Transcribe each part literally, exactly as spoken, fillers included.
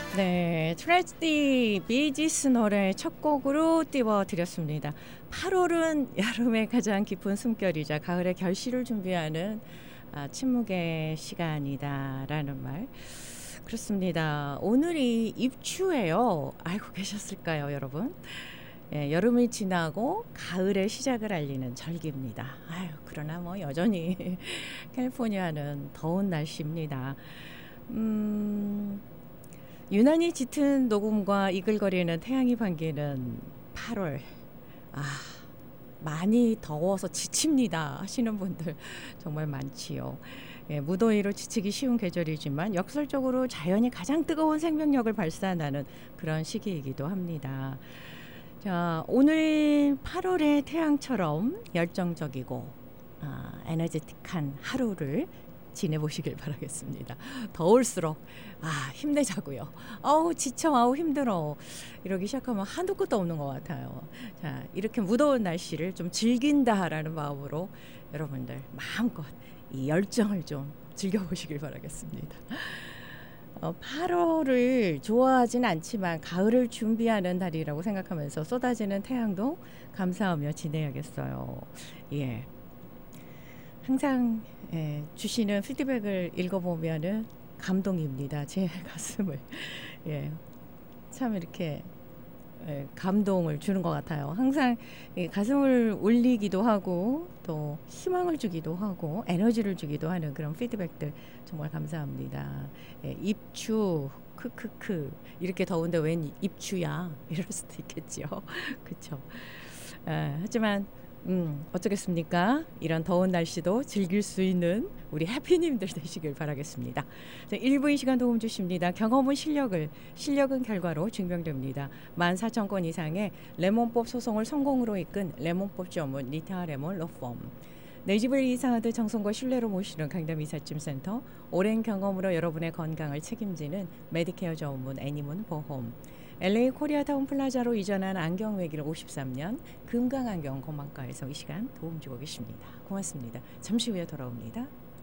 네, 트레지디 비지스 노래 첫 곡으로 띄워드렸습니다. 팔월은 여름의 가장 깊은 숨결이자 가을의 결실을 준비하는 아, 침묵의 시간이다라는 말. 그렇습니다. 오늘이 입추예요. 알고 계셨을까요, 여러분? 예, 여름이 지나고 가을의 시작을 알리는 절기입니다. 아유, 그러나 뭐 여전히 캘리포니아는 더운 날씨입니다. 음... 유난히 짙은 녹음과 이글거리는 태양이 반기는 팔월. 아, 많이 더워서 지칩니다 하시는 분들 정말 많지요. 예, 무더위로 지치기 쉬운 계절이지만 역설적으로 자연이 가장 뜨거운 생명력을 발산하는 그런 시기이기도 합니다. 자, 오늘 팔월의 태양처럼 열정적이고 아, 에너제틱한 하루를 지내보시길 바라겠습니다. 더울수록 아 힘내자고요. 아우 지쳐, 아우 힘들어 이러기 시작하면 한도 끝도 없는 것 같아요. 자, 이렇게 무더운 날씨를 좀 즐긴다라는 마음으로 여러분들 마음껏 이 열정을 좀 즐겨보시길 바라겠습니다. 어, 팔월을 좋아하진 않지만 가을을 준비하는 달이라고 생각하면서 쏟아지는 태양도 감사하며 지내야겠어요. 예. 항상 예, 주시는 피드백을 읽어보면은 감동입니다. 제 가슴을 예, 참 이렇게 예, 감동을 주는 것 같아요. 항상 예, 가슴을 울리기도 하고 또 희망을 주기도 하고 에너지를 주기도 하는 그런 피드백들 정말 감사합니다. 예, 입추 크크크 이렇게 더운데 웬 입추야 이럴 수도 있겠죠. 그렇죠. 아, 하지만 음, 어쩌겠습니까? 이런 더운 날씨도 즐길 수 있는 우리 해피님들 되시길 바라겠습니다. 자, 일부인 시간 도움 주십니다. 경험은 실력을, 실력은 결과로 증명됩니다. 만 사천 건 이상의 레몬법 소송을 성공으로 이끈 레몬법 전문 리타 레몬 로펌. 내 집을 이사하듯 정성과 신뢰로 모시는 강남 이삿짐센터. 오랜 경험으로 여러분의 건강을 책임지는 메디케어 전문 애니문 보험. 엘에이 코리아타운 플라자로 이전한 안경외길 오십삼 년 금강안경 건망가에서 이 시간 도움 주고 계십니다. 고맙습니다. 잠시 후에 돌아옵니다.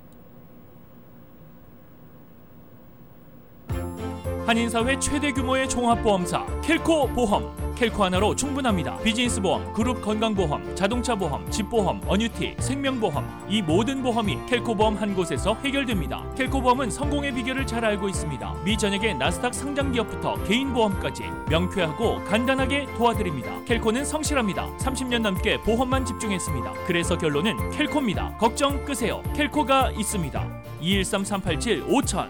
한인사회 최대 규모의 종합보험사 켈코 보험. 켈코 하나로 충분합니다. 비즈니스 보험, 그룹 건강보험, 자동차 보험, 집보험, 어뉴티, 생명보험 이 모든 보험이 켈코 보험 한 곳에서 해결됩니다. 켈코 보험은 성공의 비결을 잘 알고 있습니다. 미전액의 나스닥 상장 기업부터 개인 보험까지 명쾌하고 간단하게 도와드립니다. 켈코는 성실합니다. 삼십 년 넘게 보험만 집중했습니다. 그래서 결론은 켈코입니다. 걱정 끄세요. 켈코가 있습니다. 이일삼 삼팔칠 오천.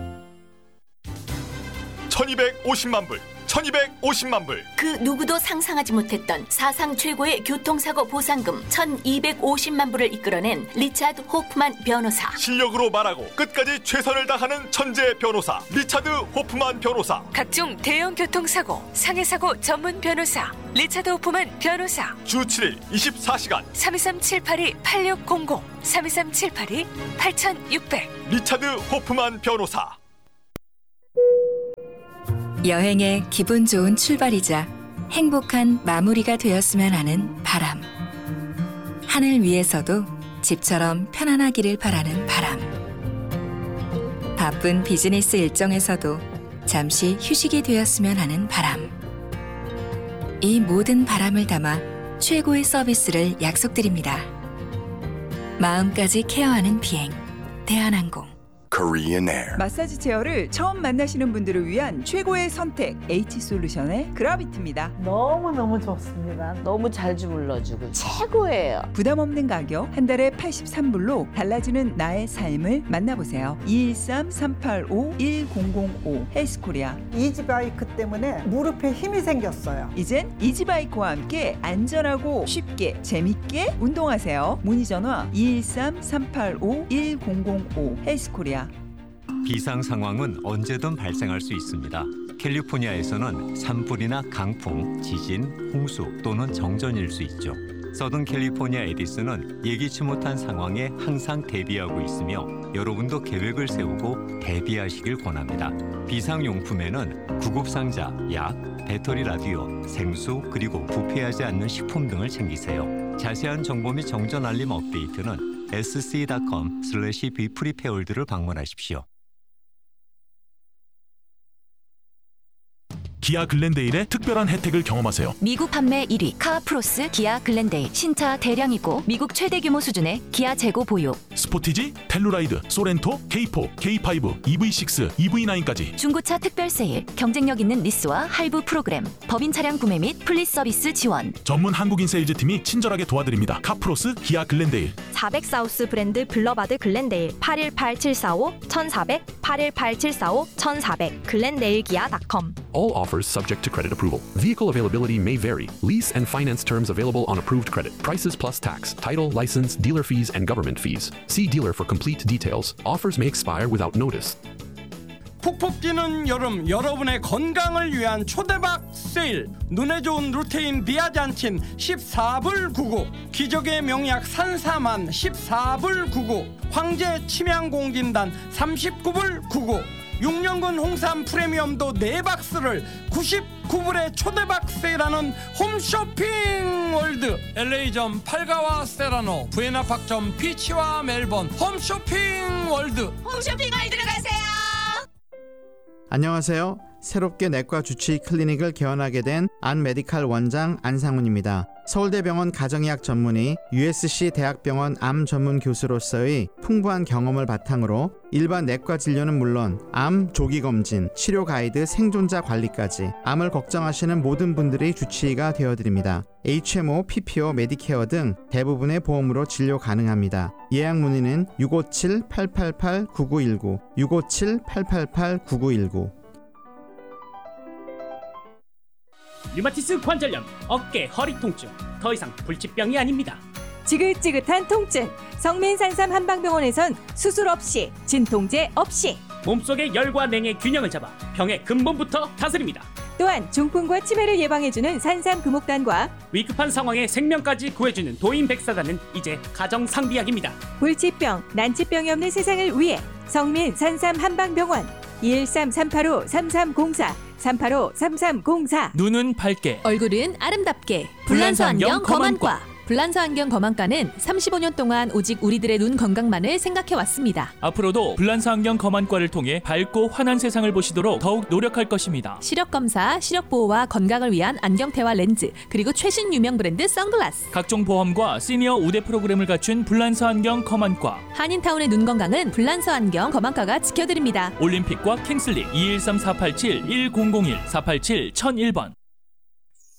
천이백오십만 불, 천이백오십만 불. 그 누구도 상상하지 못했던 사상 최고의 교통사고 보상금 천이백오십만 불을 이끌어낸 리차드 호프만 변호사. 실력으로 말하고 끝까지 최선을 다하는 천재 변호사 리차드 호프만 변호사. 각종 대형 교통사고, 상해사고 전문 변호사 리차드 호프만 변호사. 주 칠 일 이십사 시간 삼이삼 칠팔이 팔육공공 삼이삼 칠팔이 팔육백. 리차드 호프만 변호사. 여행의 기분 좋은 출발이자 행복한 마무리가 되었으면 하는 바람. 하늘 위에서도 집처럼 편안하기를 바라는 바람. 바쁜 비즈니스 일정에서도 잠시 휴식이 되었으면 하는 바람. 이 모든 바람을 담아 최고의 서비스를 약속드립니다. 마음까지 케어하는 비행, 대한항공. Korean Air. 마사지 체어를 처음 만나시는 분들을 위한 최고의 선택 H솔루션의 그라비트입니다. 너무너무 좋습니다. 너무 잘 주물러주고 최고예요. 부담 없는 가격 한 달에 팔십삼 불로 달라지는 나의 삶을 만나보세요. 이일삼 삼팔오 일공공오 헬스코리아. 이지바이크 때문에 무릎에 힘이 생겼어요. 이젠 이지바이크와 함께 안전하고 쉽게 재밌게 운동하세요. 문의 전화 이일삼 삼팔오 일공공오 헬스코리아. 비상 상황은 언제든 발생할 수 있습니다. 캘리포니아에서는 산불이나 강풍, 지진, 홍수 또는 정전일 수 있죠. 서든 캘리포니아 에디슨은 예기치 못한 상황에 항상 대비하고 있으며 여러분도 계획을 세우고 대비하시길 권합니다. 비상용품에는 구급상자, 약, 배터리 라디오, 생수 그리고 부패하지 않는 식품 등을 챙기세요. 자세한 정보 및 정전 알림 업데이트는 에스씨 닷컴 슬래시 비프리페어드를 방문하십시오. 기아 글렌데일의 특별한 혜택을 경험하세요. 미국 판매 일 위 카프로스 기아 글렌데일. 신차 대량이고 미국 최대 규모 수준의 기아 재고 보유. 스포티지, 텔루라이드, 소렌토, 케이 포, 케이 파이브, 이브이 식스, 이브이 나인까지 중고차 특별 세일, 경쟁력 있는 리스와 할부 프로그램, 법인 차량 구매 및 플리스 서비스 지원. 전문 한국인 세일즈팀이 친절하게 도와드립니다. 카프로스 기아 글렌데일. 사백 사우스 브랜드 블러바드 글렌데일. 팔일팔 칠사오 천사백 팔일팔 칠사오 천사백 글렌데일기아 닷컴. All offers subject to credit approval. Vehicle availability may vary. Lease and finance terms available on approved credit. Prices plus tax, title, license, dealer fees, and government fees. See dealer for complete details. Offers may expire without notice. 푹푹 뛰는 여름, 여러분의 건강을 위한 초대박 세일. 눈에 좋은 루테인 비아잔틴 십사 불 구십구, 기적의 명약 산사만 십사 불 구십구, 황제 침양공진단 삼십구 불 구십구, 육 년근 홍삼 프리미엄도 네 박스를 구십구 불에 초대박 세일하는 홈쇼핑 월드. 엘에이점 팔가와 세라노, 부에나팍점 피치와 멜번. 홈쇼핑 월드. 홈쇼핑 월드로 가세요. 안녕하세요. 새롭게 내과 주치의 클리닉을 개원하게 된 안메디칼 원장 안상훈입니다. 서울대병원 가정의학 전문의, 유에스씨 대학병원 암 전문 교수로서의 풍부한 경험을 바탕으로 일반 내과 진료는 물론 암 조기 검진, 치료 가이드, 생존자 관리까지 암을 걱정하시는 모든 분들의 주치의가 되어드립니다. 에이치엠오, 피피오, 메디케어 등 대부분의 보험으로 진료 가능합니다. 예약 문의는 육오칠 팔팔팔 구구일구, 육오칠 팔팔팔 구구일구. 류마티스 관절염, 어깨, 허리 통증, 더 이상 불치병이 아닙니다. 지긋지긋한 통증, 성민산삼 한방병원에선 수술 없이, 진통제 없이 몸속의 열과 냉의 균형을 잡아 병의 근본부터 다스립니다. 또한 중풍과 치매를 예방해주는 산삼 금옥단과 위급한 상황에 생명까지 구해주는 도인백사단은 이제 가정상비약입니다. 불치병, 난치병이 없는 세상을 위해 성민산삼 한방병원 이일삼 삼팔오 삼삼공사 삼팔오 삼삼공사. 눈은 밝게, 얼굴은 아름답게. 불란서 안경 검안과. 불란서 안경 검안과는 삼십오 년 동안 오직 우리들의 눈 건강만을 생각해왔습니다. 앞으로도 불란서 안경 검안과를 통해 밝고 환한 세상을 보시도록 더욱 노력할 것입니다. 시력검사, 시력보호와 건강을 위한 안경테와 렌즈, 그리고 최신 유명 브랜드 선글라스, 각종 보험과 시니어 우대 프로그램을 갖춘 불란서 안경 검안과. 한인타운의 눈 건강은 불란서 안경 검안과가 지켜드립니다. 올림픽과 킹슬리 이일삼 사팔칠 일공공일 사팔칠 천일 번.